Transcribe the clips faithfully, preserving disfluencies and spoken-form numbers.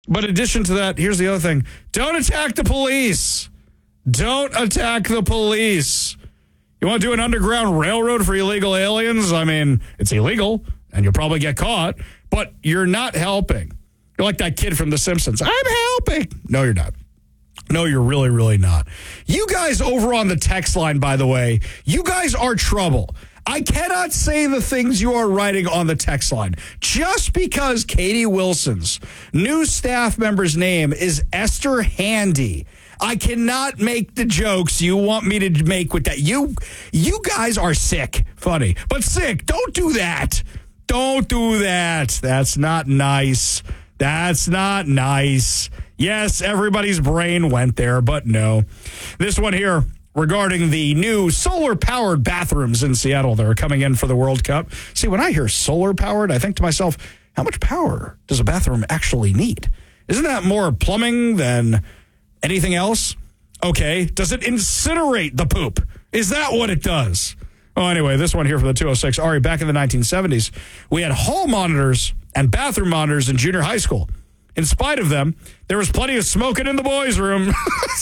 But in addition to that, here's the other thing. Don't attack the police. Don't attack the police. You want to do an underground railroad for illegal aliens? I mean, it's illegal, and you'll probably get caught, but you're not helping. You're like that kid from The Simpsons. I'm helping. No, you're not. No, you're really, really not. You guys over on the text line, by the way, you guys are trouble. I cannot say the things you are writing on the text line. Just because Katie Wilson's new staff member's name is Esther Handy, I cannot make the jokes you want me to make with that. You, you guys are sick. Funny, but sick. Don't do that. Don't do that. That's not nice. That's not nice. Yes, everybody's brain went there, but no. This one here regarding the new solar-powered bathrooms in Seattle that are coming in for the World Cup. See, when I hear solar-powered, I think to myself, how much power does a bathroom actually need? Isn't that more plumbing than anything else? Okay. Does it incinerate the poop? Is that what it does? Oh, anyway, this one here from the two oh six. Ari, back in the nineteen seventies, we had hall monitors and bathroom monitors in junior high school. In spite of them, there was plenty of smoking in the boys' room.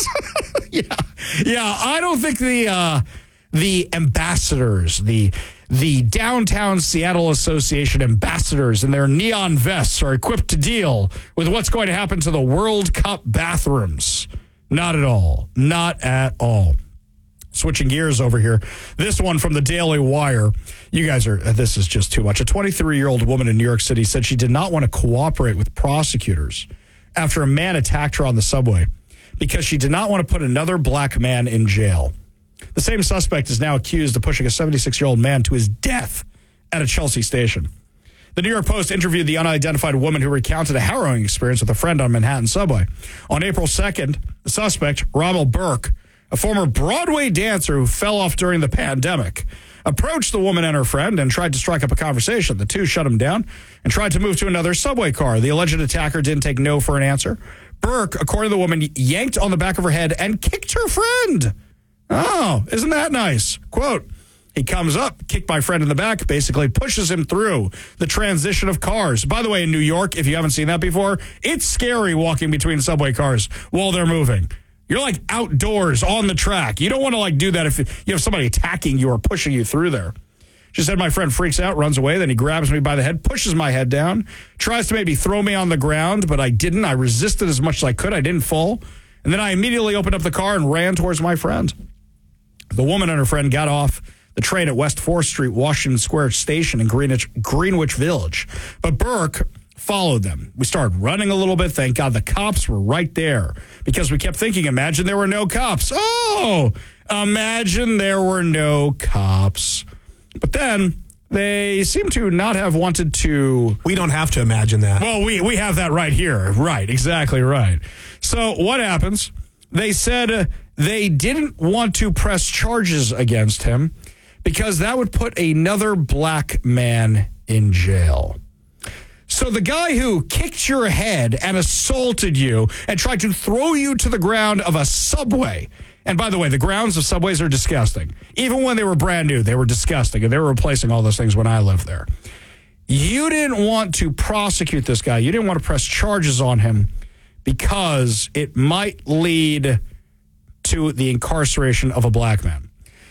yeah. Yeah, I don't think the uh, the ambassadors, the the Downtown Seattle Association ambassadors in their neon vests are equipped to deal with what's going to happen to the World Cup bathrooms. Not at all. Not at all. Switching gears over here. This one from the Daily Wire. You guys are, this is just too much. A twenty-three-year-old woman in New York City said she did not want to cooperate with prosecutors after a man attacked her on the subway because she did not want to put another black man in jail. The same suspect is now accused of pushing a seventy-six-year-old man to his death at a Chelsea station. The New York Post interviewed the unidentified woman who recounted a harrowing experience with a friend on Manhattan subway. On April second, the suspect, Rommel Burke, a former Broadway dancer who fell off during the pandemic, approached the woman and her friend and tried to strike up a conversation. The two shut him down and tried to move to another subway car. The alleged attacker didn't take no for an answer. Burke, according to the woman, yanked on the back of her head and kicked her friend. Oh, isn't that nice? Quote, he comes up, kicked my friend in the back, basically pushes him through the transition of cars. By the way, in New York, if you haven't seen that before, it's scary walking between subway cars while they're moving. You're like outdoors on the track. You don't want to like do that if you have somebody attacking you or pushing you through there. She said my friend freaks out, runs away. Then he grabs me by the head, pushes my head down, tries to maybe throw me on the ground, but I didn't. I resisted as much as I could. I didn't fall. And then I immediately opened up the car and ran towards my friend. The woman and her friend got off the train at West fourth Street, Washington Square Station in Greenwich, Greenwich Village. But Burke followed them. We started running a little bit. Thank God the cops were right there because we kept thinking, imagine there were no cops. Oh, imagine there were no cops. But then they seem to not have wanted to. We don't have to imagine that. Well, we, we have that right here. Right. Exactly right. So what happens? They said uh, they didn't want to press charges against him because that would put another black man in jail. So the guy who kicked your head and assaulted you and tried to throw you to the ground of a subway. And by the way, the grounds of subways are disgusting. Even when they were brand new, they were disgusting. And they were replacing all those things when I lived there. You didn't want to prosecute this guy. You didn't want to press charges on him because it might lead to the incarceration of a black man.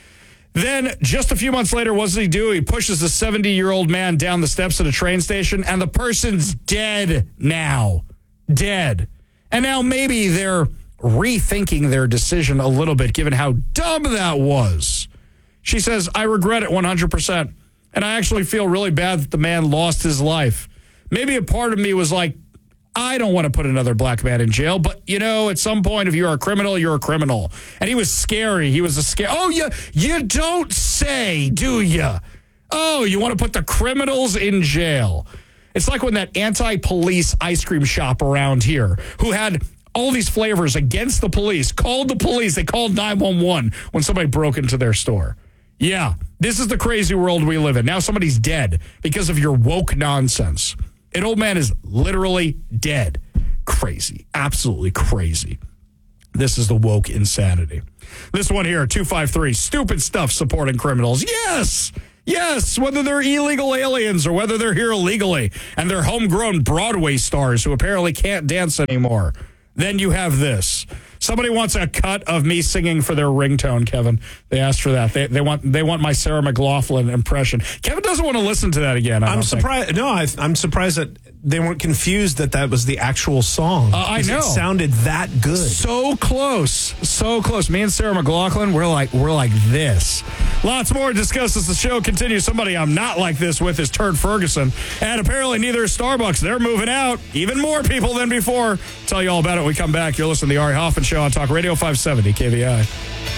Then, just a few months later, what does he do? He pushes a seventy-year-old man down the steps at a train station, and the person's dead now. Dead. And now maybe they're rethinking their decision a little bit, given how dumb that was. She says, I regret it one hundred percent, and I actually feel really bad that the man lost his life. Maybe a part of me was like, I don't want to put another black man in jail, but, you know, at some point, if you're a criminal, you're a criminal. And he was scary. He was a scare. Oh, you, you don't say, do you? Oh, you want to put the criminals in jail. It's like when that anti-police ice cream shop around here, who had all these flavors against the police, called the police. They called nine one one when somebody broke into their store. Yeah, this is the crazy world we live in. Now somebody's dead because of your woke nonsense. An old man is literally dead. Crazy. Absolutely crazy. This is the woke insanity. This one here, two five three, stupid stuff supporting criminals. Yes. Yes, whether they're illegal aliens or whether they're here illegally and they're homegrown Broadway stars who apparently can't dance anymore. Then you have this. Somebody wants a cut of me singing for their ringtone, Kevin. They asked for that. They, they want they want my Sarah McLachlan impression. Kevin doesn't want to listen to that again. I I'm surprised. No, I, I'm surprised that they weren't confused that that was the actual song. Uh, I know. It sounded that good. So close. So close. Me and Sarah McLachlan, we're like, we're like this. Lots more to discuss as the show continues. Somebody I'm not like this with is Turd Ferguson. And apparently neither is Starbucks. They're moving out. Even more people than before. Tell you all about it when we come back. You're listening to the Ari Hoffman Show on Talk Radio five seventy K V I.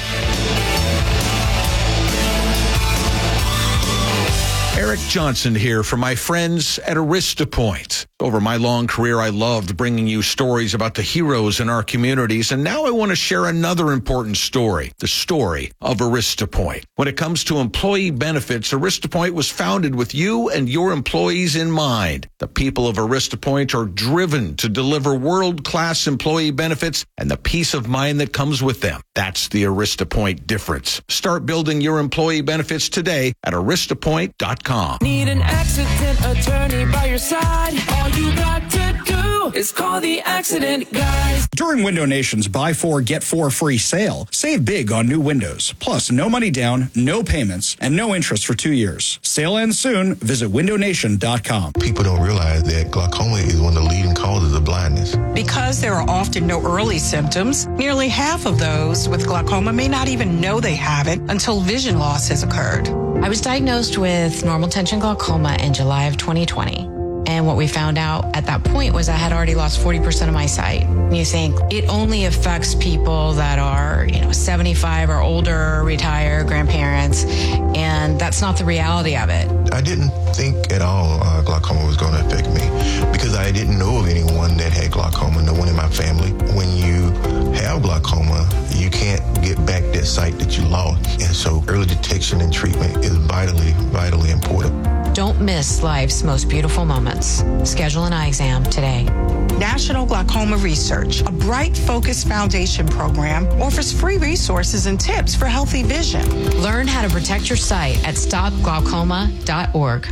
Eric Johnson here for my friends at AristaPoint. Over my long career, I loved bringing you stories about the heroes in our communities, and now I want to share another important story, the story of AristaPoint. When it comes to employee benefits, AristaPoint was founded with you and your employees in mind. The people of AristaPoint are driven to deliver world-class employee benefits and the peace of mind that comes with them. That's the AristaPoint difference. Start building your employee benefits today at arista point dot com. Need an accident attorney by your side? All you got to do is call the accident guys. During Window Nation's buy four, get four free sale, save big on new windows. Plus, no money down, no payments, and no interest for two years. Sale ends soon. Visit window nation dot com. People don't realize that glaucoma is one of the leading causes of blindness. Because there are often no early symptoms, nearly half of those with glaucoma may not even know they have it until vision loss has occurred. I was diagnosed with normal tension glaucoma in July of twenty twenty. And what we found out at that point was I had already lost forty percent of my sight. You think it only affects people that are, you know, seventy-five or older, retired, grandparents, and that's not the reality of it. I didn't think at all uh, glaucoma was going to affect me because I didn't know of anyone that had glaucoma, no one in my family. When you have glaucoma, you can't get back that sight that you lost. And so early detection and treatment is vitally, vitally important. Don't miss life's most beautiful moments. Schedule an eye exam today. National Glaucoma Research, a Bright Focus Foundation program, offers free resources and tips for healthy vision. Learn how to protect your sight at stop glaucoma dot org.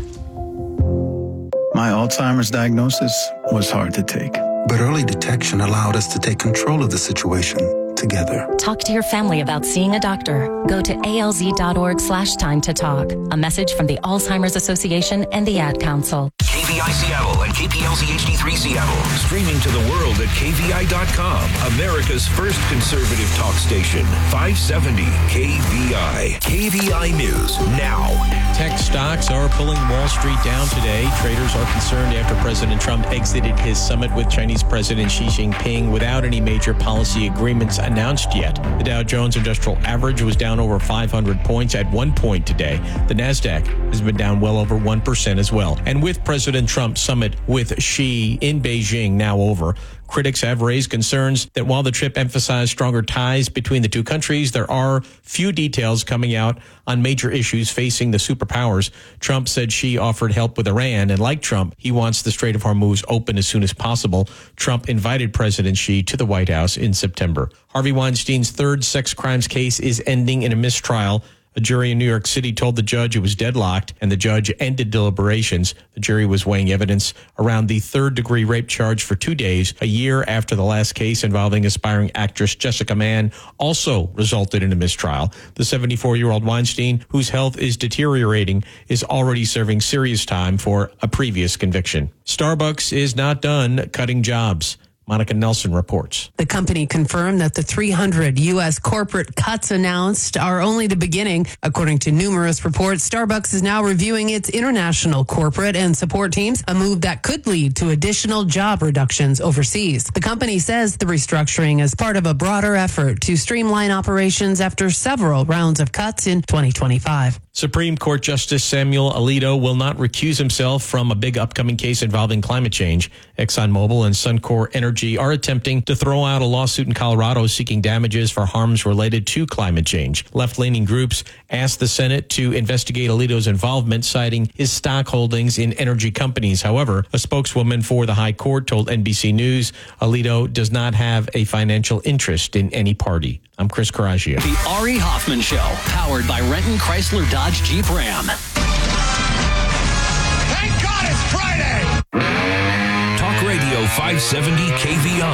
My Alzheimer's diagnosis was hard to take. But early detection allowed us to take control of the situation together. Talk to your family about seeing a doctor. Go to A L Z dot org slash time to talk. A message from the Alzheimer's Association and the Ad Council. K V I Seattle and K P L Z H D three Seattle. Streaming to the world at K V I dot com. America's first conservative talk station. five seventy K V I. K V I News now. Tech stocks are pulling Wall Street down today. Traders are concerned after President Trump exited his summit with Chinese President Xi Jinping without any major policy agreements announced yet. The Dow Jones Industrial Average was down over five hundred points at one point today. The Nasdaq has been down well over one percent as well. And with President Trump's summit with Xi in Beijing now over, critics have raised concerns that while the trip emphasized stronger ties between the two countries, there are few details coming out on major issues facing the superpowers. Trump said Xi offered help with Iran, and like Trump, he wants the Strait of Hormuz open as soon as possible. Trump invited President Xi to the White House in September. Harvey Weinstein's third sex crimes case is ending in a mistrial. A jury in New York City told the judge it was deadlocked, and the judge ended deliberations. The jury was weighing evidence around the third-degree rape charge for two days, a year after the last case involving aspiring actress Jessica Mann also resulted in a mistrial. The seventy-four-year-old Weinstein, whose health is deteriorating, is already serving serious time for a previous conviction. Starbucks is not done cutting jobs. Monica Nelson reports. The company confirmed that the three hundred U S corporate cuts announced are only the beginning. According to numerous reports, Starbucks is now reviewing its international corporate and support teams, a move that could lead to additional job reductions overseas. The company says the restructuring is part of a broader effort to streamline operations after several rounds of cuts in twenty twenty-five. Supreme Court Justice Samuel Alito will not recuse himself from a big upcoming case involving climate change. ExxonMobil and Suncor Energy are attempting to throw out a lawsuit in Colorado seeking damages for harms related to climate change. Left-leaning groups asked the Senate to investigate Alito's involvement, citing his stock holdings in energy companies. However, a spokeswoman for the High Court told N B C News Alito does not have a financial interest in any party. I'm Chris Carraggia. The Ari Hoffman Show, powered by Renton Chrysler Dodge Jeep Ram. five seventy K V I.